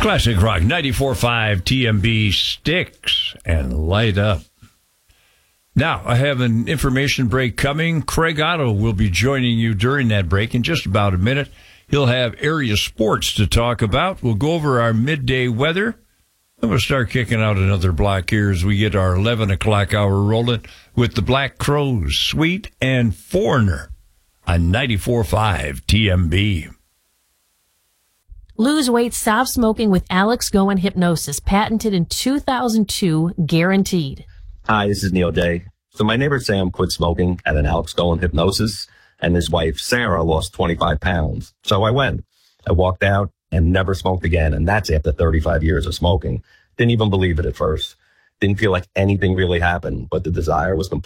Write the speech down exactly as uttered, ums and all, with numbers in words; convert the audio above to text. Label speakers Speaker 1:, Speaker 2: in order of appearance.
Speaker 1: Classic Rock ninety-four point five T M B sticks and light up. Now, I have an information break coming. Craig Otto will be joining you during that break in just about a minute. He'll have area sports to talk about. We'll go over our midday weather. And we'll start kicking out another block here as we get our eleven o'clock hour rolling with the Black Crowes, Sweet and Foreigner on ninety-four point five T M B.
Speaker 2: Lose weight, stop smoking with Alex Goen Hypnosis, patented in two thousand two, guaranteed.
Speaker 3: Hi, this is Neil Day. So my neighbor Sam quit smoking at an Alex Goen Hypnosis, and his wife Sarah lost twenty-five pounds. So I went. I walked out and never smoked again, and that's after thirty-five years of smoking. Didn't even believe it at first. Didn't feel like anything really happened, but the desire was completely